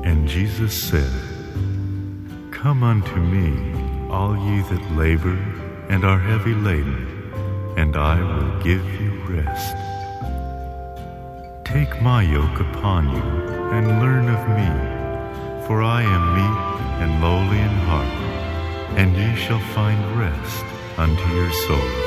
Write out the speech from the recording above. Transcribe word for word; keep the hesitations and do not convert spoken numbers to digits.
And Jesus said, Come unto me, all ye that labor and are heavy laden, and I will give you rest. Take my yoke upon you, and learn of me, for I am meek and lowly in heart, and ye shall find rest unto your souls.